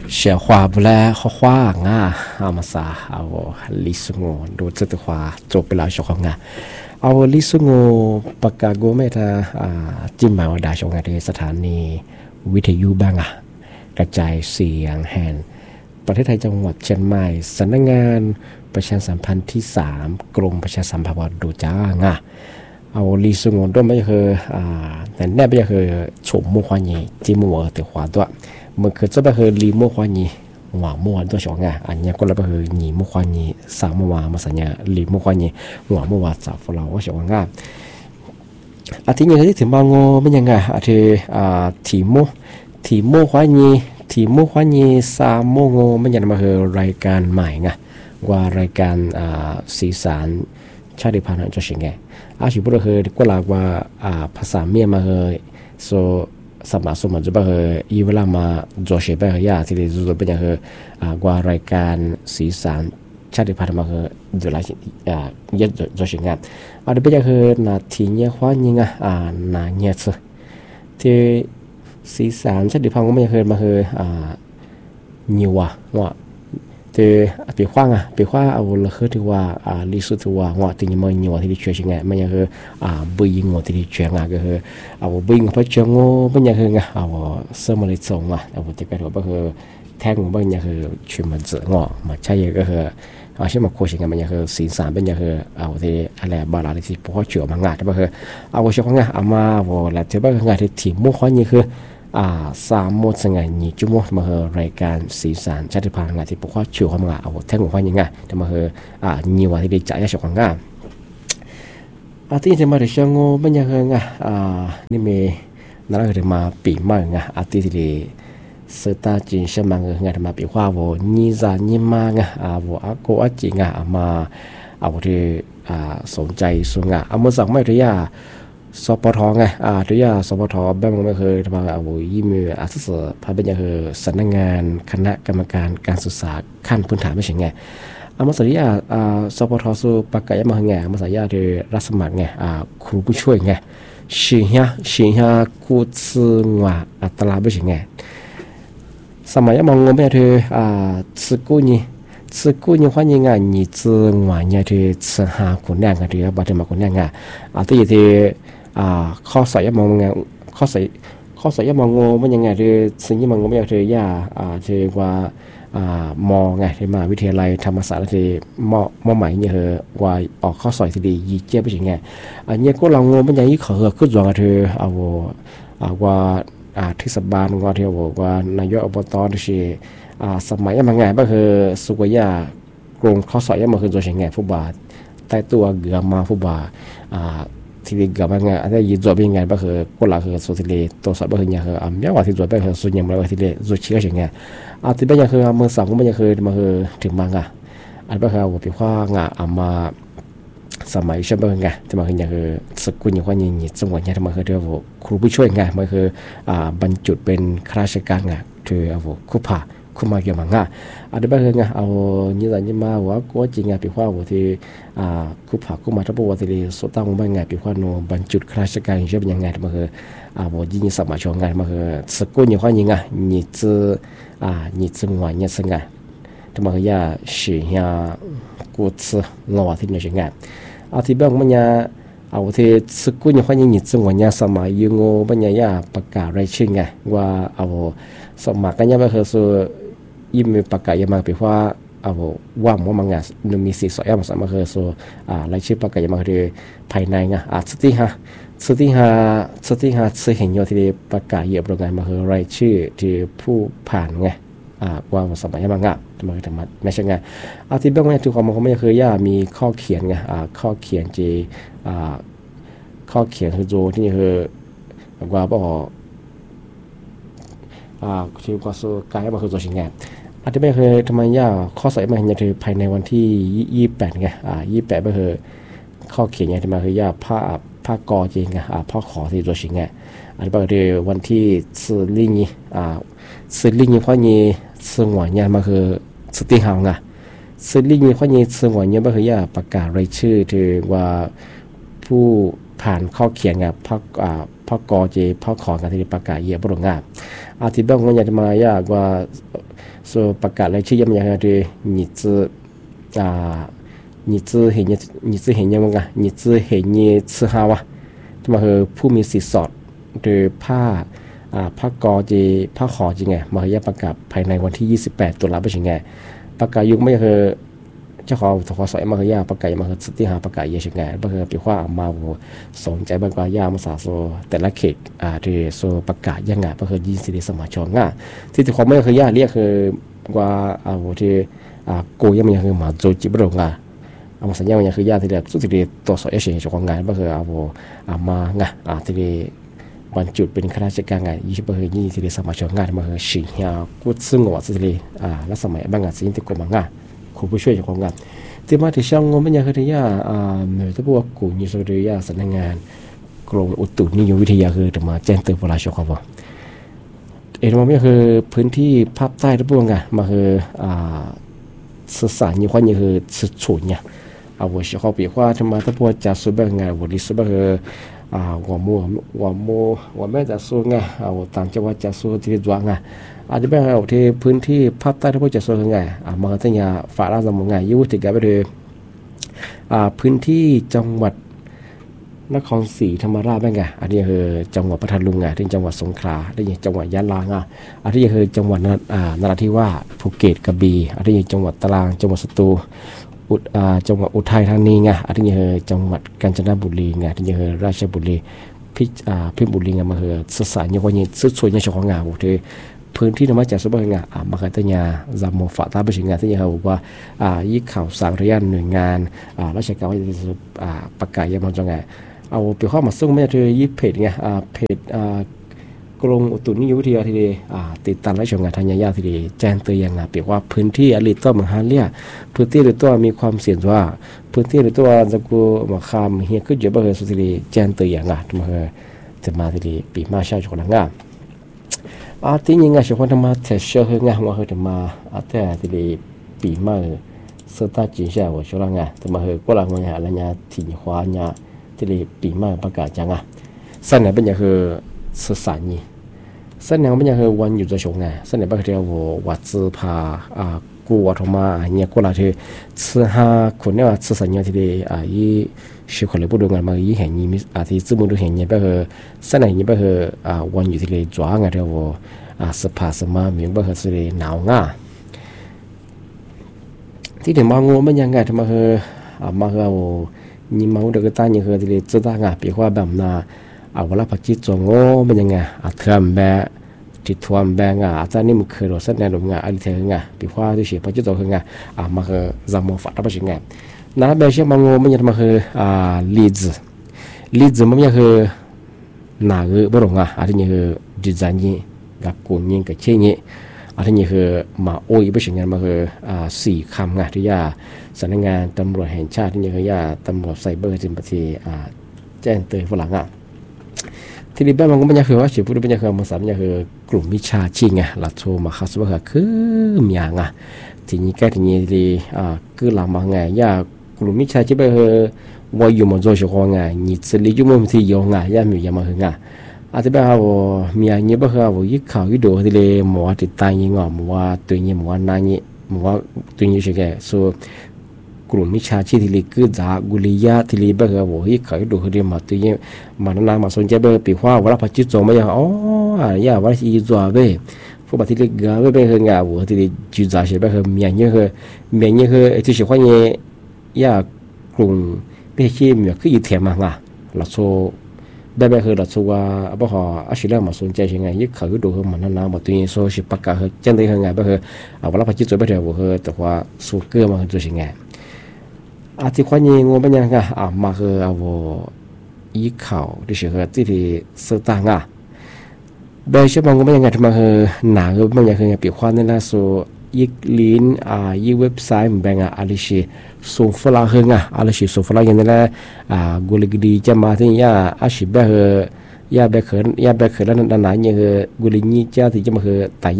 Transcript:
小花不来好花啊，阿么啥啊我历史我ดู这的话做不了小花啊。เอาลิสุงปากกาโกเมตาจิ้มมาดาชงงานที่สถานีวิทยุบ้างกระจายเสียงแห่งประเทศไทยจังหวัดเชียงใหม่สำนักงานประชาสัมพันธ์ที่3กรมประชาสัมพันธ์ดูจ้างเอาลิสุงด้วยไม่คือแต่แน่ไม่คือฉมมัวควานีจิ้มมัวแต่ขวาตัวมันคือจะไม่คือลีมัวควานีหัวมัวตัวสองอันนี้ก็เลยคือหนีมัวควานีสามมัวมาสัญญาลีมัวควานีหัวมัวจับฟลาวสองอาทิตย์นี้ที่ถึงบางโง่เป็นยังไงอาทิตย์ทีโมควานีสามโมโง่เป็นยังไงมาคือรายการใหม่ไงว่ารายการสีสันชาติพันธุ์จะเป็นไงชิบุระคือก็ลากว่าภาษาเมียมาคือโซสมัครสมัครจะเป็นอีเวลามาจอเชไปคือยาที่จะเป็นอย่างคือกว่ารายการสีสันชาติพันธุ์มาคือดูแลยัดจอเชงานอันนี้เป็นอย่างคือนาทีเนี้ยควายิงนาเนี้ยที่สีสันชาติพันธุ์ก็ไม่อย่างคือมาคือนิวว่าที่ปีขว้างปีขว้าเอาละคือที่ว่าลิสุที่ว่าที่นี่มันนิวที่ดิช่วยเชงานมันอย่างคือบุยงว่าที่ดิช่วยงานก็คือเอาบุยงเพราะเจ้างูมันอย่างคือเอาเสมาริส่งเอาที่ก็ถือว่าคือแท่งมันอย่างคือช่วยมันเสืองมาใช่ก็คือเช่นมาโคชิงกันมันอย่างคือสีสันเป็นอย่างคือเอาที่อะไรบาลาที่พอเชื่อมางานที่ว่าคือเอาเชื่อมางานเอามาว่าแล้วที่ว่าคืองานที่ทีมมุขนี่คือสามโมงสังเกตนี่จุ่มมาคือรายการสีสันชาติพันธุ์งานที่พวกเขาเชื่อมางานเอาแท่งหัวยังไงที่มาคือนี่ว่าที่ได้จ่ายเฉพาะงานที่จะมาถึงช่วงเป็นอย่างคือนี่มีนั่นก็คือมาปีใหม่ที่ที่สตาร์จีนใช่ไหมงานมาปีว่าว่านี่จะนี่มาว่าโกอาจีมาเอาที่สนใจส่วนเมื่อสักไม่ถึงสปทถึงสปทแบบไม่เคยทำเอายี่มือสื่อพาเป็นอย่างคือสำนักงานคณะกรรมการการศึกษาขั้นพื้นฐานไม่ใช่ไงมาสัญญาสปทสู่ประกาศมาไงมาสัญญาที่รับสมัครไงครูผู้ช่วยไงชิฮะกูซึงว่าอัตราไม่ใช่ไงสมัยมองเงินไม่ถือซื้อกู้นี่ความยังไงนี่ซึงว่าเนี่ยถือซื้อหาคนแน่กันถือบัตรมาคนแน่ไงที่ข้อสายมองไงข้อสายมองงูมันยังไงที่สิ่งที่มองงูไม่ถือว่ามอไงที่มาวิทยาลัยธรรมศาสตร์ที่มอใหม่เนี่ยเหรอว่าออกข้อสอยที่ดียี่เจี๊ยบไปยังไงอันนี้ก็เรางูมันยังยี่ขอขึ้นจวงเธอเอาว่าที่สบานว่าเธอว่านายกอบตที่สมัยมันไงก็คือสุกยากรงข้อสอยมันคือตัวยังไงผู้บาดใต้ตัวเกือมาผู้บาที่ดีกับมันไงอันนี้ยืนจบเป็นไงก็คือคนละคือสุดที่ดีตัวสอบก็คือเนี่ยคือไม่ว่าที่จบไปคือส่วนใหญ่มันก็ที่ดีจุดเชื่ออย่างเงี้ยที่เป็นอย่างคือมือสองก็ไม่ยังคือมาคือถึงบางอันก็คือว่าพี่ข้างมาสมัยใช่ไหมไงที่มาคืออย่างคือสกุลอย่างว่าอย่างนี้จังหวะเนี่ยที่มาคือเรียกว่าครูผู้ช่วยไงมันคือบรรจุเป็นข้าราชการไงคือคู่ผ่าคู่มาเกี่ยวกับอันนี้ก็คือไงเอานี่อะไรนี่มาว่าก็จริงไงพี่ข้าว่าที่คู่ผ่าคู่มาถ้าบอกว่าที่สุดตั้งมันไงพี่ข้าโนบรรจุข้าราชการใช่เป็นยังไงที่มาคือว่ายิ่งสมัยช่วงไงมาคือสกุลอย่างว่าอย่างไงนี่จะ你这么晚你是干，他们也是像过次老天那些干，ที่บ้านมันเนี่ยที่สกุลอย่างว่า你这么晚สมัยยังมันเนี่ยประกาศรายชื่อไงว่าสมัครกันเนี่ยก็คือยิ่งมีประกาศยังมาเป็นว่าว่ามันไงนึกมีสิทธิ์สอยมาสมัครคือรายชื่อประกาศยังมาคือภายในไงสุดที่เห็นอยู่ที่ประกาศเยอะโปรแกรมมาคือรายชื่อที่ผู้ผ่านไงว่าสมัยบางมาถึงมาไม่ใช่ไงที่บ้างเนี่ยทุกคนมันก็ไม่เคยมีข้อเขียนไงข้อเขียนข้อเขียนคือโจที่คือว่าที่ว่าสู้กายมาคือโจชิงไงที่ไม่เคยทำไมข้อสอบมันจะถือภายในวันที่28ไง28ก็คือข้อเขียนไงที่มาคือผ้ากอจริงไงผ้าขอที่โจชิงไงอันนี้ก็คือวันที่สื่อลิงเพราะนี่สื่อหวานเนี่ยมันคือสติหาวไงสื่อลิงเพราะนี่สื่อหวานเนี่ยก็คือประกาศรายชื่อถือว่าผู้ผ่านข้อเขียนไงผ้ากอเจผ้าขอกันที่ประกาศเยอะบริงานที่บ้านมันอยากจะมาว่า说ประกาศรายชื่อยัง的日子日子เห็นยังไง日子เห็นยี่次号啊จะมาคือผู้มีสิทธิ์สอดหรือผ้ากอจีผ้าขอจริงไงมาคือประกาศภายในวันที่28ตุลาคมเป็นไงประกาศยุคไม่คือเจ้าของขอสอยมาคือยาประกาศมาคือสติหาประกาศยังไงมาคือปีว่ามาสนใจบางกว่ายามาสาโซแต่ละเขตที่โซประกาศยังไงมาคือยินสิริสมาชงง่ะที่ความไม่คือยาเรียกคือว่าที่กูยังไม่คือมาโจจิบรงอ่ะมาสัญญาอย่างคือยาที่เรียกสุดที่ตัวสอยเฉยๆของงานก็คือมาไงที่วันจุดเป็นข้าราชการไงยี่สิบยี่ที่สมัครงานมาคือสิ่งที่กูซึ่งว่าสุดที่และสมัยบางงานสิ่งที่กูมางานครูผู้ช่วยเจ้าของงานที่มาที่ช่างงไม่ยังคือที่เหนือที่พวกกูยี่สิบที่สำนักงานกรมอุตุนิยมวิทยาคือจะมาแจ้งเตือนเวลาชั่วคราวมันไม่คือพื้นที่ภาคใต้ที่พวกงานมาคือสื่อสารยี่ห้อนี่คือสื่อฉุนเนี่ย我喜好比划他妈的不加苏北爱我的苏北个我ไม่จะสู้ไง我ต่างจังหวัดจะสู้ที่จวงไงที่แบบที่พื้นที่ภาคใต้ที่พวกจะสู้ไงมาตั้งยาฝาลาสมุนไงยุ่งถึงกันไปเลยพื้นที่จังหวัดนครศรีธรรมราชบ้างไงอันนี้คือจังหวัดพัทลุงไงที่จังหวัดสงขลาอันนี้จังหวัดยะลาไงอันนี้คือจังหวัดนราธิวาสภูเก็ตกระบี่อันนี้จังหวัดตรังจังหวัดสตูลจังหวัดอุทัยธานีไงอันนี้คือจังหวัดกาญจนบุรีไงอันนี้คือราชบุรีพิบุรีไงมาคือสื่อสารอย่างวันนี้สื่อสวยอย่างเฉพาะงานบุตรพื้นที่ธรรมจักรสุบงานมาคือตั้งยาจำโมฝาตาไปถึงงานตั้งยาบอกว่ายี่ข่าวสารระยะหน่วยงานราชการว่าจะประกาศยังมันจังไงเอาไปข้อมาส่งไม่ใช่ยี่เพจไงเพจกรมอุตุนิยมวิทยาที่ติดตามและชมงานทางยาที่แจ้งเตือนยังไงเปรียบว่าพื้นที่อลิตตัวเมืองฮาเลียพื้นที่หรือตัวมีความเสี่ยงว่าพื้นที่หรือตัวจะกูมาคำเฮียขึ้นเยอะบ่อยสุดที่แจ้งเตือนยังไงจะมาที่ปีมาใช่ชนงานที่ยังไงชาวธรรมะเทเชอร์งานว่าจะมาแต่ที่ปีมาเสตาจีนเช่าชนงานจะมาก็หลังวันอะไรเนี่ยถิ่นขวาเนี่ยที่ปีมาประกาศจังอ่ะสั้นไหนเป็นอย่างคือสื่อสารนี่สัญญาไม่ยังคือวันอยู่จะชงไงสัญญาบางทีว่าวัดซื้อพากูวัดออกมาเนี่ยกูละที่ซื้อหาคนเนี่ยว่าซื้อสัญญาที่ยี่ชื่อคนเลยพูดงานมายี่เห็นยี่มิที่ซื้อมือดูเห็นเนี่ยแบบคือสัญญาเนี่ยแบบคือวันอยู่ที่เลยจ้างไงที่ว่าสภาสมามีแบบคือสิ่งหนาวง่าที่ถึงมางูไม่ยังไงที่มาคือมาคือยี่มาเด็กตาเนี่ยคือที่เลยจะตั้งไงปีว่าแบบน่ะเวลาพักจิตจงโง่เป็นยังไงเทียมแบบจิตทวมแบบอาจารย์นี่มันเคยรู้สักแนวหนึ่งอะไรเท่าไงปีว่าที่เชื่อพักจิตจงคือไงมาคือจำโมฟัดรับไปยังไงนั่นแบบเชื่อมาโง่มันยังมาคือลีดมันยังคือหนาเกบ่รงอะไรนี่คือดิจันนี่กับกุนนี่กับเชี่ยนี่อะไรนี่คือมาโอ้ยไปยังไงมาคือสี่คำไงที่ยาสำนักงานตำรวจแห่งชาติที่นี่คือยาตำรวจไซเบอร์จิมปทีแจ้งเตือนฝรั่งที่นี่บ้านมันก็ไม่ใช่คือว่าชื่อพูดไม่ใช่คือภาษาไม่ใช่คือกลุ่มมิชาชีไงหลักโทมาคัสว่าคือมีอย่างทีนี้แค่ทีนี้ที่คือหลังมาไงย่ากลุ่มมิชาชีไปคือว่าอยู่มันจะช่วยไงนี่จะเลี้ยงมันที่ยองไงย่ามีอย่างมาคือไงอาจจะแบบว่ามีอย่างนี้แบบว่ายิ่งข่าวยิ่งโดดที่เลยหมอติดตายยิ่งหมอตัวนี้หมอนั่งยิ่งหมอตัวนี้ใช่ไหมส่วนกลุ่มมิชาชีที่เลี้ยงจากกุลียาที่เลี้ยงแบบว่ายิ่งข่าวยิ่งโดดที่เลยมาตัวนี้มันนั่งมาสนใจแบบปีว่าเวลาพักจิตจงไม่ยังย่าว่าที่จะจ่าเบ้พวกที่เลี้ยงแบบแบบคือไงว่าที่จิตจ่าใช่แบบมีอย่างนี้คือที่ชื่อว่าเนี่ยย่ากลุ่มไม่ใช่มีคืออยู่เทียมมาหลักโซแบบคือหลักโซว่าบ่ฮออาชีพมาสนใจยังไงยิ่งข่าวยิ่งโดดมันนั่งมาตัวนี้โซชิปากกาคือจังได้คือไงแบบคือเวลาพักจิตจงแบบเดียวคือแต่ว่าสู้เกลือมาคือตัวยังไงที่ความยิ่งว่าเป็นยังไงมาคืออีข่าวที่เชื่อที่สตางแบบเชื่อมันก็ไม่ยังไงทำไมคือหนาคือไม่ยังคือปีความนั่นแหละส่วนอีลินอีเว็บไซต์เหมือนอะไรสิส่งฝรั่งคืออะไรสิส่งฝรั่งอย่างนั้นแหละกุลกดีจะมาที่อาชีพแบบคือยาแบบคือแล้วนั่นนั่นอย่างคือกุลนี่จะที่จะมาคือแต่